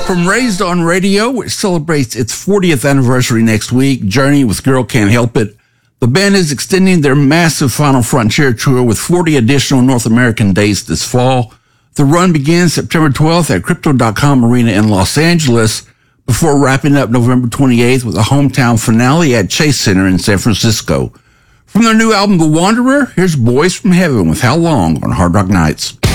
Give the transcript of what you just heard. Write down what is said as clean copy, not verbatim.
From Raised on Radio, which celebrates its 40th anniversary next week, Journey with Girl Can't Help It, the band is extending their massive Final Frontier tour with 40 additional North American dates this fall. The run begins September 12th at Crypto.com Arena in Los Angeles before wrapping up November 28th with a hometown finale at Chase Center in San Francisco. From their new album, The Wanderer, here's Boys from Heaven with How Long on Hard Rock Nights.